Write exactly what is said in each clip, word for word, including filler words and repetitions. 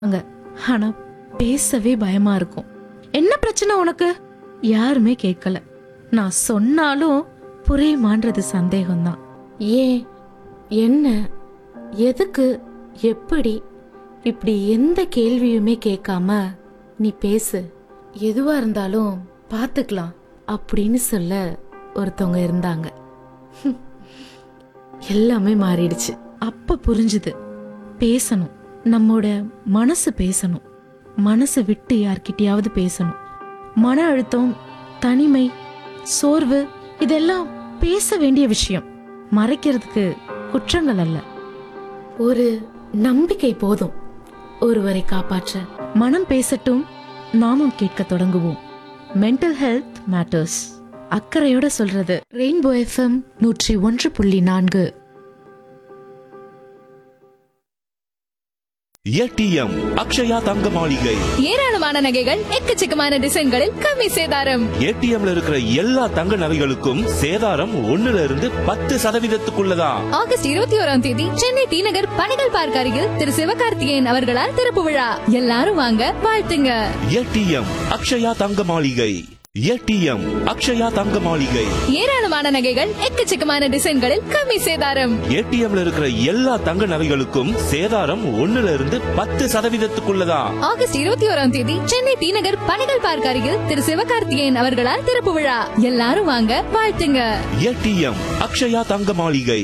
அங்க ஆனா பேசவே பயமா இருக்கும். என்ன பிரச்சனை உனக்கு? யாருமே கேட்கல. நான் சொன்னாலும் புரியுமான்றது சந்தேகம்தான். ஏன், என்ன, எதுக்கு, எப்படி, இப்படி எந்த கேள்வியுமே கேட்காம நீ பேசு, எதுவா இருந்தாலும் பாத்துக்கலாம் அப்படின்னு சொல்ல ஒருத்தவங்க இருந்தாங்க. எல்லாமே மாறிடுச்சு. அப்ப புரிஞ்சுது, பேசணும், நம்மோட மனசு பேசணும், மனசு விட்டு யார்கிட்டயாவது பேசணும். மன அழுத்தம், தனிமை, சோர்வு இதெல்லாம் பேச வேண்டிய விஷயம். மறைக்கிறதுக்கு குற்றங்கள் அல்ல. ஒரு நம்பிக்கை போதும் ஒருவரை காப்பாற்ற. மனம் பேசட்டும், நாமும் கேட்க தொடங்குவோம். Mental health matters. அக்கறையோட சொல்றது ரெயின்போ எஃப்எம் நூற்றி ஒன்று புள்ளி நான்கு. ஏடிஎம் அக்ஷயா தங்க மாளிகை. ஏராளமான நகைகள், எக்கச்சக்கமான டிசைன்களில் கம்மி சேதாரம். ஏடிஎம்ல இருக்கிற எல்லா தங்க நகைகளுக்கும் சேதாரம் ஒண்ணுல இருந்து பத்து சதவீதத்துக்குள்ளதான். ஆகஸ்ட் இருபத்தி ஓராம் தேதி சென்னை டி நகர் பணிகள் பார்க் அருகில் திரு சிவகார்த்திகேயன் அவர்களால் திறப்பு விழா. எல்லாரும் வாங்க, வாழ்த்துங்க. ஏடிஎம் அக்ஷயா தங்க மாளிகை. ஏடிஎம் அக்ஷயா தங்க மாளிகை. ஏராளமான நகைகள், எக்கச்சக்கமான டிசைன்களில் கம்மி சேதாரம். ஏடிஎம்ல இருக்கிற எல்லா தங்க நகைகளுக்கும் சேதாரம் ஒண்ணுல இருந்து பத்து சதவீதத்துக்குள்ளதான். ஆகஸ்ட் இருபத்தி ஓராம் தேதி சென்னை டி நகர் பணிகள் பார்க் அருகில் திரு சிவகார்த்திகேயன் அவர்களால் திறப்பு விழா. எல்லாரும் வாங்க, வாழ்த்துங்க. ஏடிஎம் அக்ஷயா தங்க மாளிகை.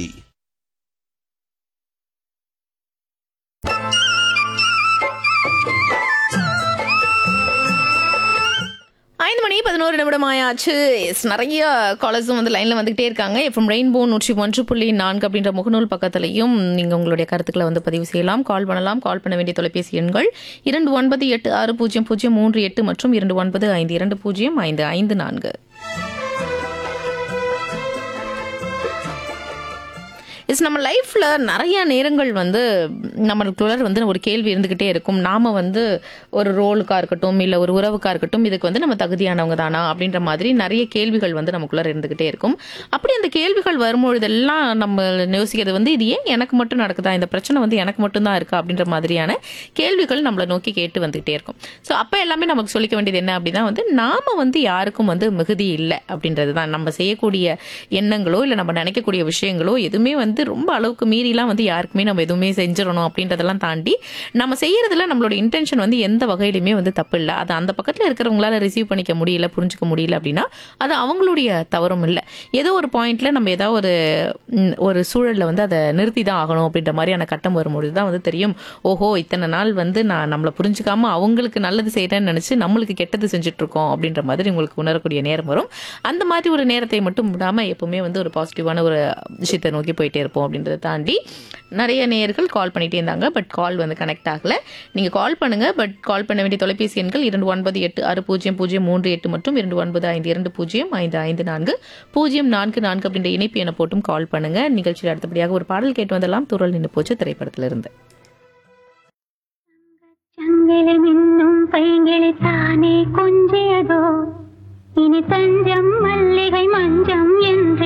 ஐந்து மணி பதினோரு நிமிடம் ஆயாச்சு. நிறைய காலர்ஸும் வந்து லைனில் வந்துகிட்டே இருக்காங்க. எஃப்எம் ரெயின்போ நூற்றி ஒன்று புள்ளி நான்கு அப்படின்ற முகநூல் பக்கத்துலையும் நீங்கள் உங்களுடைய கருத்துக்களை வந்து பதிவு செய்யலாம், கால் பண்ணலாம். கால் பண்ண வேண்டிய தொலைபேசி எண்கள் இரண்டு ஒன்பது எட்டு ஆறு பூஜ்ஜியம் பூஜ்ஜியம் மூன்று எட்டு மற்றும் இரண்டு ஒன்பது ஐந்து இரண்டு பூஜ்ஜியம் ஐந்து ஐந்து நான்கு. இஸ் நம்ம லைஃப்பில் நிறைய நேரங்கள் வந்து நம்மளுக்குள்ள வந்து ஒரு கேள்வி இருந்துக்கிட்டே இருக்கும். நாம் வந்து ஒரு ரோலுக்காக இருக்கட்டும், இல்லை ஒரு உறவுக்காக இருக்கட்டும், இதுக்கு வந்து நம்ம தகுதியானவங்க தானா அப்படின்ற மாதிரி நிறைய கேள்விகள் வந்து நமக்குள்ளே இருந்துக்கிட்டே இருக்கும். அப்படி அந்த கேள்விகள் வரும்பொழுதெல்லாம் நம்ம யோசிக்கிறது வந்து, இது ஏன் எனக்கு மட்டும் நடக்குதா, இந்த பிரச்சனை வந்து எனக்கு மட்டும்தான் இருக்கா அப்படின்ற மாதிரியான கேள்விகள் நம்மளை நோக்கி கேட்டு வந்துகிட்டே இருக்கும். ஸோ அப்போ எல்லாமே நமக்கு சொல்லிக்க வேண்டியது என்ன அப்படின்னா வந்து, நாம் வந்து யாருக்கும் வந்து மிகுதி இல்லை அப்படின்றது தான். நம்ம செய்யக்கூடிய எண்ணங்களோ இல்லை நம்ம நினைக்கக்கூடிய விஷயங்களோ எதுவுமே வந்து ரொம்ப அளவுக்கு மீறிலாம் வந்து யாருக்குமே நம்ம எதுவுமே செஞ்சிடணும் அப்படின்றதெல்லாம் தாண்டி நம்ம செய்யறதுல நம்மளோட இன்டென்ஷன் வந்து எந்த வகையிலுமே வந்து தப்பு இல்லை. அது அந்த பக்கத்தில் இருக்கிறவங்களால ரிசீவ் பண்ணிக்க முடியல, புரிஞ்சுக்க முடியல அப்படின்னா அது அவங்களுடைய தவறும் இல்லை. ஏதோ ஒரு பாயிண்ட்ல நம்ம ஏதாவது ஒரு ஒரு சூழல்ல வந்து அதை நிறுத்தி தான் ஆகணும் அப்படின்ற மாதிரியான கட்டம் வரும்பொழுது தான் வந்து தெரியும், ஓஹோ இத்தனை நாள் வந்து நான் நம்மளை புரிஞ்சுக்காம அவங்களுக்கு நல்லது செய்யறேன்னு நினைச்சு நம்மளுக்கு கெட்டது செஞ்சுட்டு இருக்கோம் அப்படின்ற மாதிரி உங்களுக்கு உணரக்கூடிய நேரம் வரும். அந்த மாதிரி ஒரு நேரத்தை மட்டும் விடாம எப்பவுமே வந்து ஒரு பாசிட்டிவான ஒரு விஷயத்தை நோக்கி போயிட்டே இருப்போம். அப்படின்றத தாண்டி நிறைய நேயர்கள் கால் பண்ணிட்டே இருந்தாங்க, பட் கால் வந்து கனெக்ட் ஆகல. நீங்க கால் பண்ணுங்க, பட் கால் பண்ண வேண்டிய தொலைபேசி எண்கள் இரண்டு ஒன்பது எட்டு ஆறு பூஜ்ஜியம் பூஜ்ஜியம் மூன்று எட்டு மற்றும் இரண்டு ஒன்பது ஐந்து இரண்டு பூஜ்ஜியம் ஐந்து ஐந்து நான்கு பூஜ்ஜியம் நான்கு நான்கு அப்படின்ற இணைப்பு என போட்டும் கால் பண்ணுங்க. நிகழ்ச்சியில் அடுத்தபடியாக ஒரு பாடல் கேட்டு வந்தெல்லாம் துரல் நின்று போச்சு திரைப்படத்திலிருந்து. தானே கொஞ்சியதோ இனி தஞ்சம் மல்லிகை மஞ்சம் என்று